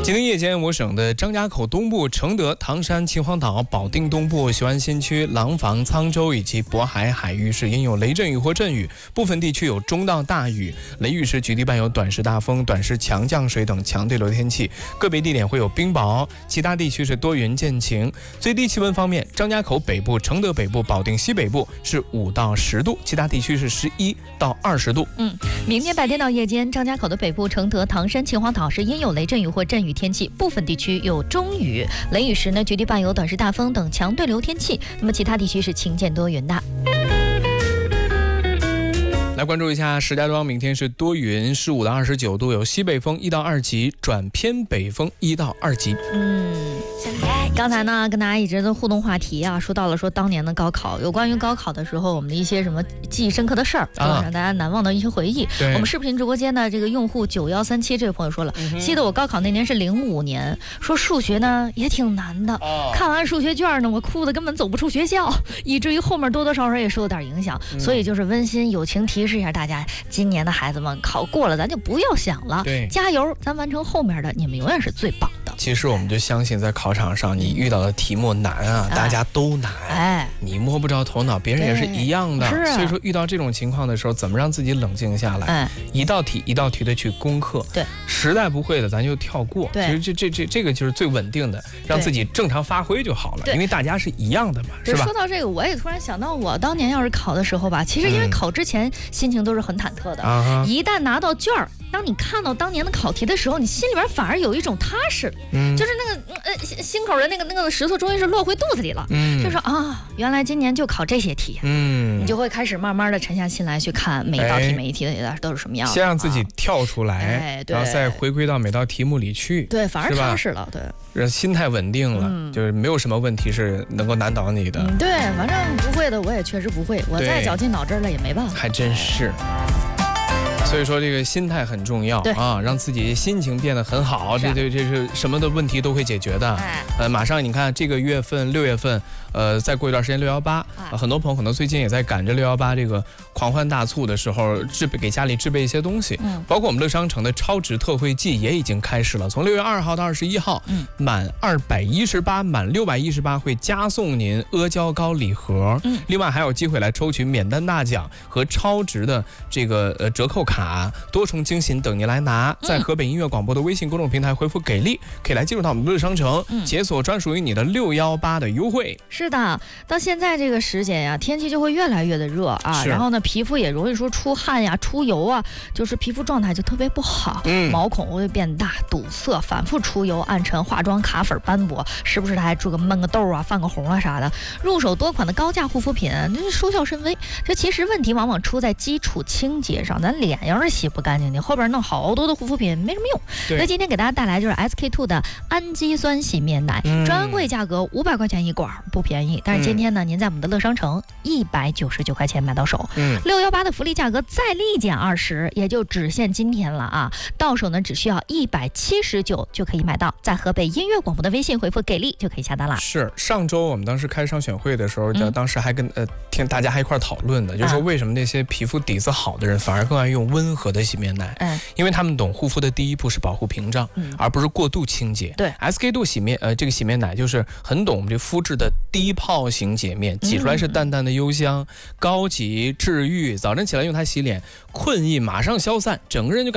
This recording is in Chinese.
今天夜间，我省的张家口东部、承德、唐山、秦皇岛、保定东部、雄安新区、廊坊、沧州以及渤海海域是阴有雷阵雨或阵雨，部分地区有中到大雨，雷雨时局地伴有短时大风、短时强降水等强对流天气，个别地点会有冰雹，其他地区是多云见晴。最低气温方面，张家口北部、承德北部、保定西北部是5到10度，其他地区是11到20度。 明天白天到夜间，张家口的北部、承德、唐山、秦皇岛是阴有雷阵雨或阵雨天气，部分地区有中雨，雷雨时呢，局地伴有短时大风等强对流天气。那么其他地区是晴见多云的。 来关注一下石家庄，明天是多云，15到29度，有西北风1到2级，转偏北风1到2级。 刚才呢跟大家一直的互动话题啊，说到了说当年的高考，有关于高考的时候我们的一些什么记忆深刻的事儿，让大家难忘的一些回忆。我们视频直播间的这个用户9137这位朋友说了，记得我高考那年是05年，说数学呢也挺难的，看完数学卷呢我哭得根本走不出学校，以至于后面多多少少也受了点影响。所以就是温馨友情提示一下大家，今年的孩子们考过了咱就不要想了，加油，咱完成后面的，你们永远是最棒的。 其实我们就相信在考场上你遇到的题目难啊，大家都难，你摸不着头脑，别人也是一样的，所以说遇到这种情况的时候，怎么让自己冷静下来，一道题一道题的去攻克，实在不会的咱就跳过，其实这个就是最稳定的，让自己正常发挥就好了，因为大家是一样的嘛，是吧？ 说到这个，我也突然想到，我当年要是考的时候吧，其实因为考之前心情都是很忐忑的，一旦拿到卷儿，当你看到当年的考题的时候，你心里边反而有一种踏实，就是那个心口的那个石头终于是落回肚子里了，就说啊，原来今年就考这些题，你就会开始慢慢的沉下心来去看每一道题每一题的都是什么样的， 先让自己跳出来，然后再回归到每道题目里去， 对，反而踏实了，对， 让心态稳定了，就是没有什么问题是能够难倒你的， 对，反正不会的我也确实不会，我再绞尽脑汁了也没办法， 还真是。所以说这个心态很重要啊，让自己心情变得很好，这是什么的问题都会解决的。马上你看这个月份6月份，再过一段时间618，很多朋友可能最近也在赶着618这个狂欢大促的时候，给家里制备一些东西，包括我们乐商城的超值特惠季也已经开始了，从6月2号到21号，满218满618会加送您阿胶糕礼盒，另外还有机会来抽取免单大奖和超值的这个折扣卡。多重惊喜等您来拿，在河北音乐广播的微信公众平台回复给力，可以来进入到我们乐商城，解锁专属于你的618的优惠。是的， 到现在这个时节呀，天气就会越来越的热啊，然后呢皮肤也容易说出汗呀、出油啊，就是皮肤状态就特别不好，毛孔会变大、堵塞、反复出油、暗沉、化妆卡粉斑驳，时不时的还闷个痘啊、泛个红啊啥的。入手多款的高价护肤品，这收效甚微。这其实问题往往出在基础清洁上，咱脸要是洗不干净，你后边弄好多的护肤品没什么用。所以今天给大家带来就是 SK2 的氨基酸洗面奶，专柜价格500块钱一管，不便宜。但是今天呢，您在我们的乐商城199块钱买到手，618的福利价格再立减20，也就只限今天了啊！到手呢只需要179就可以买到，在河北音乐广播的微信回复给力就可以下单了。 是上周我们当时开商选会的时候，当时还跟听大家还一块讨论的，就是说为什么那些皮肤底子好的人反而更爱用温和的洗面奶，因为他们懂护肤的第一步是保护屏障，而不是过度清洁。对 ，SK2 这个洗面奶就是很懂我们这肤质的低泡型洁面，挤出来是淡淡的幽香，高级治愈。早晨起来用它洗脸，困意马上消散，整个人就感